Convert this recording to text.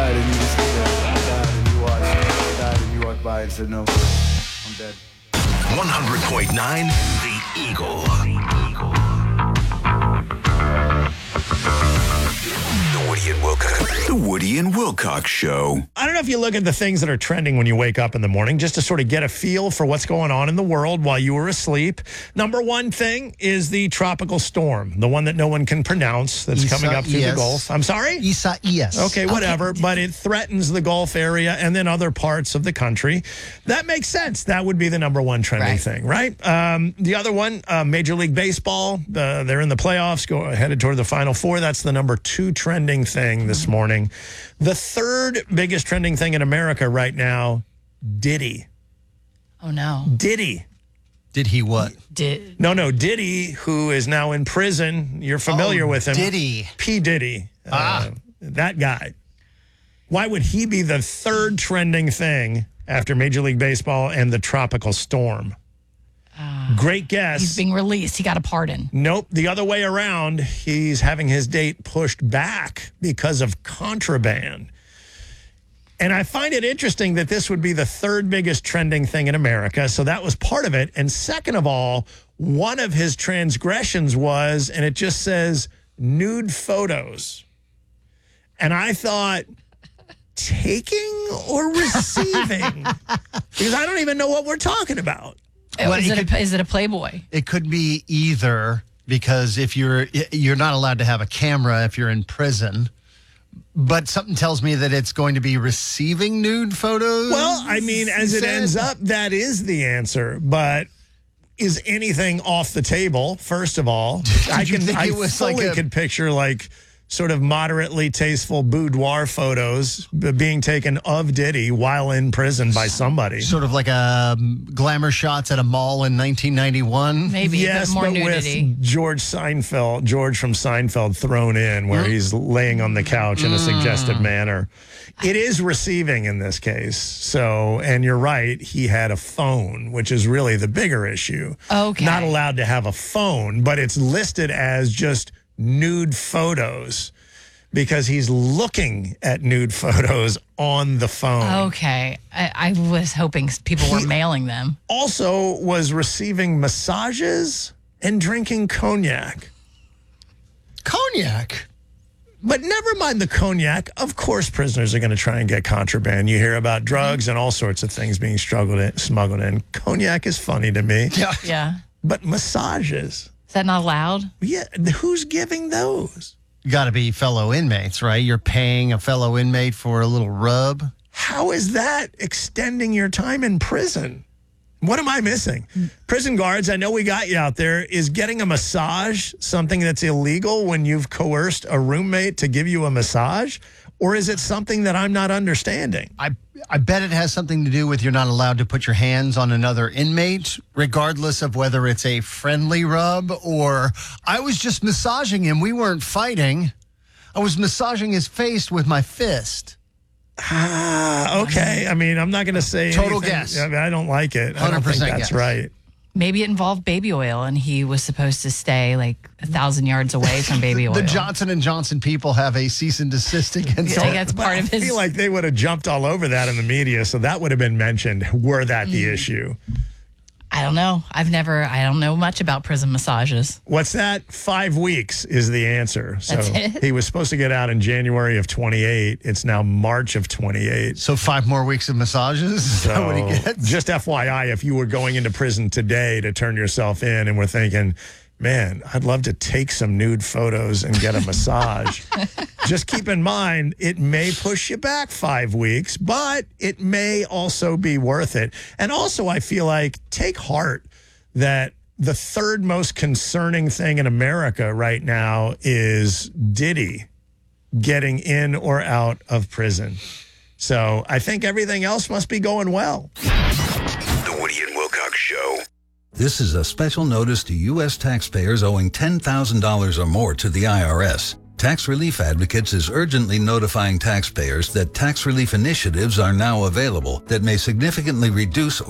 died and you just died and you watched. I died and you walked by and said, no, I'm dead. 100.9 The Eagle. The Woody and Wilcox Show. I don't know if you look at the things that are trending when you wake up in the morning just to sort of get a feel for what's going on in the world while you were asleep. Number one thing is the tropical storm, the one that no one can pronounce that's coming up through the Gulf. I'm sorry? Isaias. Okay, whatever. But it threatens the Gulf area and then other parts of the country. That makes sense. That would be the number one trending thing, right? The other one, Major League Baseball. They're in the playoffs, headed toward the Final Four. That's the number two trending thing this morning. The third biggest trending thing in America right now, Diddy. Oh, no. Diddy. Did he what? No, Diddy, who is now in prison. You're familiar with him. Diddy. P. Diddy. That guy. Why would he be the third trending thing after Major League Baseball and the tropical storm? Great guess. He's being released. He got a pardon. Nope. The other way around. He's having his date pushed back because of contraband. And I find it interesting that this would be the third biggest trending thing in America. So that was part of it. And second of all, one of his transgressions was, and it just says, nude photos. And I thought, taking or receiving? Because I don't even know what we're talking about. Is it a Playboy? It could be either, because if you're not allowed to have a camera if you're in prison, but something tells me that it's going to be receiving nude photos. Well, I mean, as it ends up, that is the answer. But is anything off the table? First of all, I could picture like sort of moderately tasteful boudoir photos being taken of Diddy while in prison by somebody. Sort of like glamour shots at a mall in 1991. Maybe, yes, but more nudity. With George from Seinfeld thrown in, where he's laying on the couch in a suggestive manner. It is receiving in this case. So, and you're right, he had a phone, which is really the bigger issue. Okay. Not allowed to have a phone, but it's listed as just nude photos because he's looking at nude photos on the phone. Okay. I was hoping people were mailing them. Also was receiving massages and drinking cognac. Cognac? But never mind the cognac. Of course, prisoners are going to try and get contraband. You hear about drugs and all sorts of things being smuggled in. Cognac is funny to me. Yeah. But massages. Is that not allowed? Yeah. Who's giving those? Got to be fellow inmates, right? You're paying a fellow inmate for a little rub. How is that extending your time in prison? What am I missing? Prison guards, I know we got you out there. Is getting a massage something that's illegal when you've coerced a roommate to give you a massage? Or is it something that I'm not understanding? I bet it has something to do with you're not allowed to put your hands on another inmate, regardless of whether it's a friendly rub or I was just massaging him. We weren't fighting. I was massaging his face with my fist. Okay. I mean, I'm not going to say total anything. guess. I mean, I don't like it. 100% I don't think that's guess. right. Maybe it involved baby oil, and he was supposed to stay like 1,000 yards away from baby oil. The Johnson & Johnson people have a cease and desist against I think that's part of his. I feel like they would have jumped all over that in the media, so that would have been mentioned were that the issue. I don't know. I don't know much about prison massages. What's that? 5 weeks is the answer. So That's it? he was supposed to get out in January of 28. It's now March of 28. So 5 more weeks of massages? Is that what he gets? Just FYI, if you were going into prison today to turn yourself in and were thinking, man, I'd love to take some nude photos and get a massage. Just keep in mind, it may push you back 5 weeks, but it may also be worth it. And also, I feel like take heart that the third most concerning thing in America right now is Diddy getting in or out of prison. So I think everything else must be going well. The Woody and Wilcox Show. This is a special notice to U.S. taxpayers owing $10,000 or more to the IRS. Tax Relief Advocates is urgently notifying taxpayers that tax relief initiatives are now available that may significantly reduce